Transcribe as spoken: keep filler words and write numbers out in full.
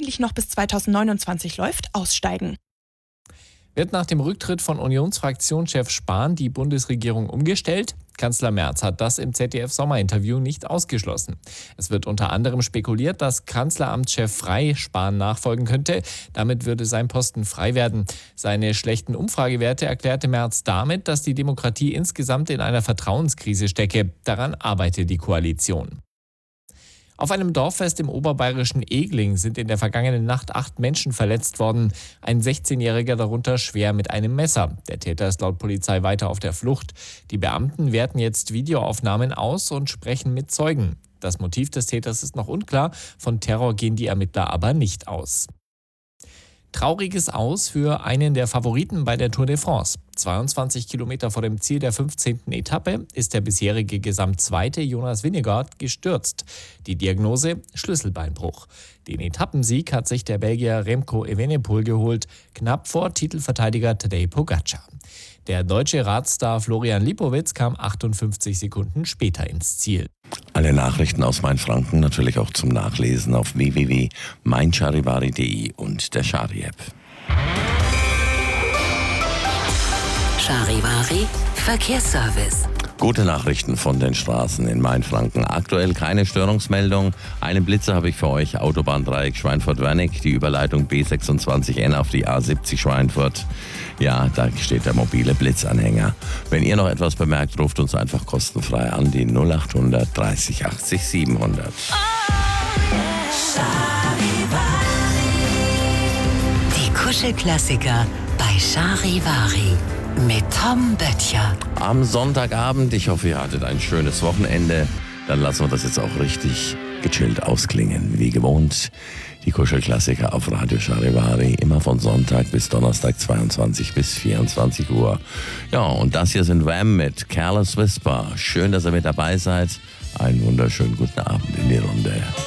eigentlich noch bis zweitausendneunundzwanzig läuft, aussteigen. Wird nach dem Rücktritt von Unionsfraktionschef Spahn die Bundesregierung umgestellt? Kanzler Merz hat das im Z D F-Sommerinterview nicht ausgeschlossen. Es wird unter anderem spekuliert, dass Kanzleramtschef Frey Spahn nachfolgen könnte. Damit würde sein Posten frei werden. Seine schlechten Umfragewerte erklärte Merz damit, dass die Demokratie insgesamt in einer Vertrauenskrise stecke. Daran arbeite die Koalition. Auf einem Dorffest im oberbayerischen Egling sind in der vergangenen Nacht acht Menschen verletzt worden. Ein sechzehnjähriger darunter schwer mit einem Messer. Der Täter ist laut Polizei weiter auf der Flucht. Die Beamten werten jetzt Videoaufnahmen aus und sprechen mit Zeugen. Das Motiv des Täters ist noch unklar. Von Terror gehen die Ermittler aber nicht aus. Trauriges Aus für einen der Favoriten bei der Tour de France. zweiundzwanzig Kilometer vor dem Ziel der fünfzehnten Etappe ist der bisherige Gesamtzweite Jonas Vingegaard gestürzt. Die Diagnose: Schlüsselbeinbruch. Den Etappensieg hat sich der Belgier Remco Evenepoel geholt, knapp vor Titelverteidiger Tadej Pogacar. Der deutsche Radstar Florian Lipowitz kam achtundfünfzig Sekunden später ins Ziel. Alle Nachrichten aus Mainfranken natürlich auch zum Nachlesen auf w w w punkt mein charivari punkt de und der Chari-App. Charivari Verkehrsservice. Gute Nachrichten von den Straßen in Mainfranken. Aktuell keine Störungsmeldung. Einen Blitzer habe ich für euch. Autobahndreieck Schweinfurt-Wernig, die Überleitung B sechsundzwanzig N auf die A siebzig Schweinfurt. Ja, da steht der mobile Blitzanhänger. Wenn ihr noch etwas bemerkt, ruft uns einfach kostenfrei an, die null achthundert dreißig achtzig siebenhundert. Die Kuschelklassiker bei Charivari mit Tom Böttcher. Am Sonntagabend, ich hoffe, ihr hattet ein schönes Wochenende. Dann lassen wir das jetzt auch richtig gechillt ausklingen. Wie gewohnt, die Kuschelklassiker auf Radio Charivari, immer von Sonntag bis Donnerstag zweiundzwanzig bis vierundzwanzig Uhr. Ja, und das hier sind Wham mit Careless Whisper. Schön, dass ihr mit dabei seid. Einen wunderschönen guten Abend in die Runde.